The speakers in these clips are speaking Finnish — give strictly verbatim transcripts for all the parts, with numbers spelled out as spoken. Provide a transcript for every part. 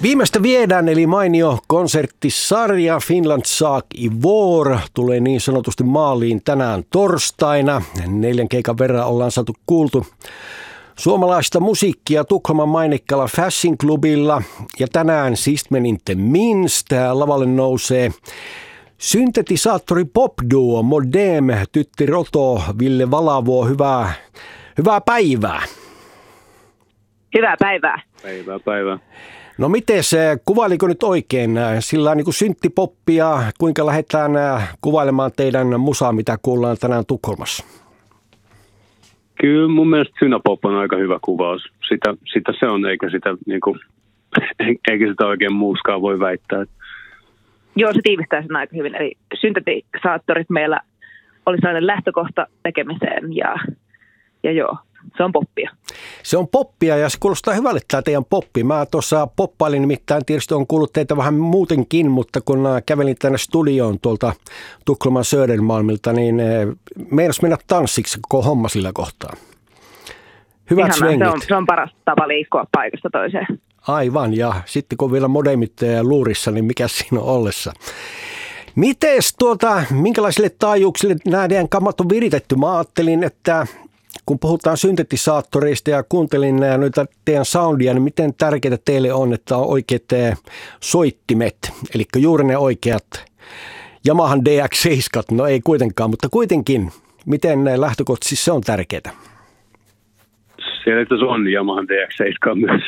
Viimeistä viedään, eli mainio konserttisarja Finland Sak i Vår tulee niin sanotusti maaliin tänään torstaina. Neljän keikan verran ollaan saatu kuultu suomalaista musiikkia Tukholman maineikkaalla Fashion Clubilla. Ja tänään sist men inte minst lavalle nousee syntetisaattori popduo Modem, Tytti Roto, Ville Valavuo. Hyvää, hyvää päivää. Hyvää päivää. Päivää, päivää. No miten se, kuvailiko nyt oikein sillä niin kuin synttipoppia, kuinka lähdetään kuvailemaan teidän musaa, mitä kuullaan tänään Tukholmassa? Kyllä mun mielestä synapop on aika hyvä kuvaus. Sitä, sitä se on, eikä sitä, niin kuin, eikä sitä oikein muuskaan voi väittää. Joo, se tiivistää sen aika hyvin. Eli syntetisaattorit meillä oli sellainen lähtökohta tekemiseen ja, ja joo. Se on poppia. Se on poppia ja se kuulostaa hyvälle tämä teidän poppi. Mä tuossa poppailin, nimittäin tietysti on kuullut teitä vähän muutenkin, mutta kun kävelin tänne studioon tuolta Tukholman Södermalmilta, niin meinas mennä tanssiksi koko homma sillä kohtaa. Hyvät svengit. Se on, se on paras tapa liikkua paikasta toiseen. Aivan, ja sitten kun vielä modemit luurissa, niin mikä siinä on ollessa. Mites tuota, minkälaisille taajuuksille nämä teidän kammat on viritetty? Mä ajattelin, että kun puhutaan syntetisaattoreista ja kuuntelin noita teidän soundia, niin miten tärkeää teille on, että on oikeat soittimet, eli juuri ne oikeat Yamahan D X seitsemän, no ei kuitenkaan, mutta kuitenkin, miten lähtökohtaisesti se on tärkeää? Siellä että se on Yamahan D X seitsemän myös.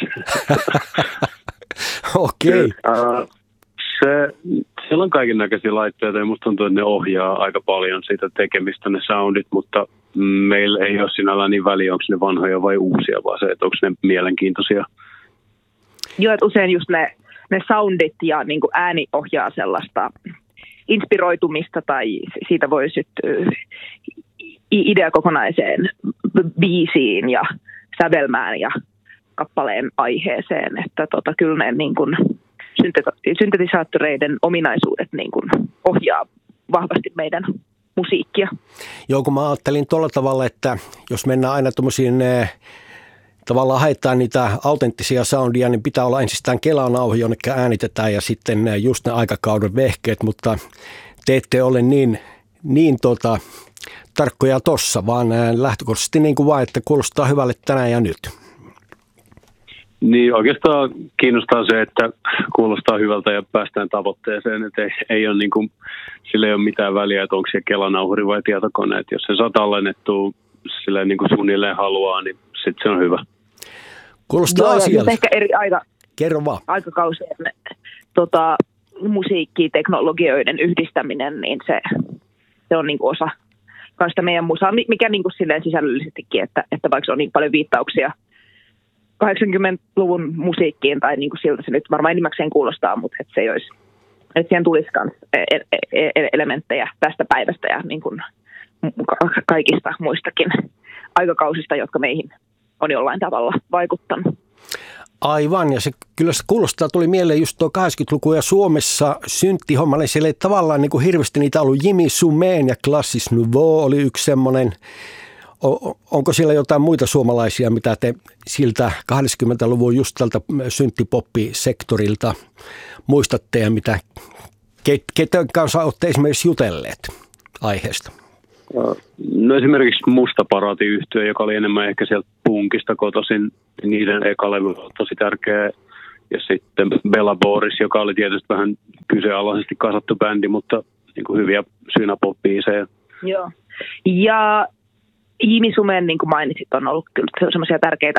Okei. Okay. Se, siellä on kaiken näköisiä laitteita ja musta tuntuu, että ne ohjaa aika paljon sitä tekemistä, ne soundit, mutta meillä ei ole sinällään niin väliä, onko ne vanhoja vai uusia, vaan se, että onko ne mielenkiintoisia. Joo, että usein just ne, ne soundit ja niin kuin ääni ohjaa sellaista inspiroitumista tai siitä voi syttyä idea kokonaiseen biisiin ja sävelmään ja kappaleen aiheeseen, että tota, kyllä ne niin kuin syntetisaattoreiden ominaisuudet niin kuin ohjaa vahvasti meidän musiikkia. Joo, kun mä ajattelin tuolla tavalla, että jos mennään aina tuommoisiin, tavallaan haetaan niitä autenttisia soundia, niin pitää olla ensistään kelanauha, jonne äänitetään ja sitten just ne aikakauden vehkeet, mutta te ette ole niin, niin tota, tarkkoja tossa, vaan lähtökohtaisesti niin kuin vaan, että kuulostaa hyvälle tänään ja nyt. Niin oikeastaan kiinnostaa se, että kuulostaa hyvältä ja päästään tavoitteeseen, että ei, ei ole niin kuin, sillä ei ole mitään väliä, että onko se kelanauhuri vai tietokone, että jos se saa tallennettua sillä niin kuin suunnilleen haluaa, niin sitten se on hyvä. Kuulostaa Joo, asialta. Ehkä eri aika, Kerro vaan. aikakausien tota, musiikkiteknologioiden yhdistäminen, niin se, se on niin kuin osa sitä meidän musaa, mikä niin kuin silleen sisällöllisestikin, että, että vaikka on niin paljon viittauksia kahdeksankymmentäluvun musiikkiin, tai niin kuin siltä se nyt varmaan enimmäkseen kuulostaa, mutta että se ei olisi, että siihen tulisi myös elementtejä tästä päivästä ja niin kuin kaikista muistakin aikakausista, jotka meihin on jollain tavalla vaikuttanut. Aivan, ja se kyllä se kuulostaa, tuli mieleen just tuo kahdeksankymmentäluku ja Suomessa synttihomma, niin siellä ei tavallaan niin kuin hirveästi niitä ollut. Jimmy Sumeen ja Classis Nouveau oli yksi semmoinen. Onko siellä jotain muita suomalaisia, mitä te siltä kahdeksankymmentäluvun just tältä synttipoppisektorilta muistatte ja mitä, ketä kanssa olette esimerkiksi jutelleet aiheesta? No esimerkiksi Musta Paraati-yhtye, joka oli enemmän ehkä sieltä punkista kotoisin, niiden eka levy on tosi tärkeä. Ja sitten Bella Boris, joka oli tietysti vähän kyseenalaisesti kasattu bändi, mutta niin kuin hyviä synapop-biisejä. Joo, ja Jimmy Sumeen, niin kuin mainitsit, on ollut kyllä sellaisia tärkeitä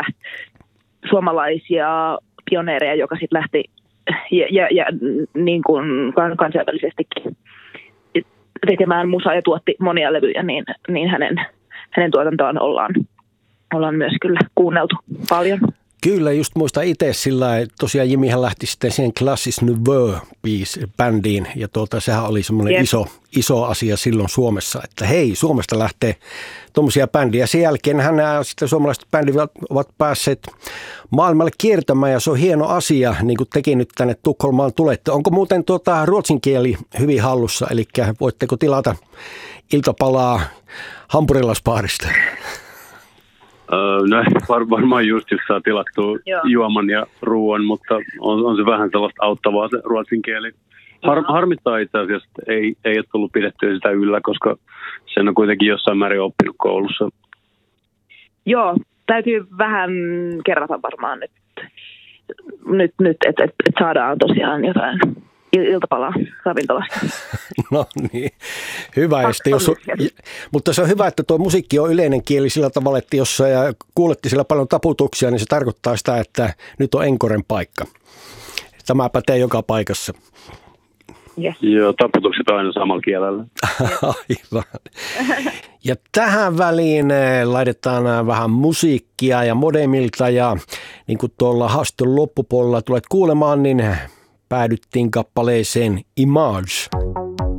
suomalaisia pioneereja, joka sitten lähti ja, ja, ja niin kuin kansainvälisestikin tekemään musaa ja tuotti monia levyjä, niin, niin hänen, hänen tuotantoaan ollaan, ollaan myös kyllä kuunneltu paljon. Kyllä, just muista itse sillä, tosiaan Jimihän lähti sitten siihen Classis Nouveau-bändiin, ja tuota, sehän oli semmoinen yes. iso, iso asia silloin Suomessa, että hei, Suomesta lähtee tuommoisia bändiä. Sen jälkeen hän sitten suomalaiset bändit ovat päässeet maailmalle kiertämään, ja se on hieno asia, niin kuin tekin nyt tänne Tukholmaan tulette. Onko muuten tuota ruotsin kieli hyvin hallussa, eli voitteko tilata iltapalaa hampurilaisbaarista? No var, varmaan just, jos saa tilattua Joo. juoman ja ruoan, mutta on, on se vähän sellaista auttavaa se ruotsin kieli. Har, harmittaa itse asiassa, että ei, ei ole tullut pidettyä sitä yllä, koska sen on kuitenkin jossain määrin oppinut koulussa. Joo, täytyy vähän kerrata varmaan nyt, nyt, nyt että et, et saadaan tosiaan jotain iltapalaa ravintolasta. No niin, hyvä. Esti, jos, mutta se on hyvä, että tuo musiikki on yleinen kieli sillä tavalla, että jos kuulette siellä paljon taputuksia, niin se tarkoittaa sitä, että nyt on enkoren paikka. Tämä pätee joka paikassa. Yes. Joo, taputukset on aina samalla kielellä. Aivan. Ja tähän väliin laitetaan vähän musiikkia ja Modemilta ja niin kuin tuolla haastattelun loppupuolella tulet kuulemaan, niin päädyttiin kappaleeseen Image.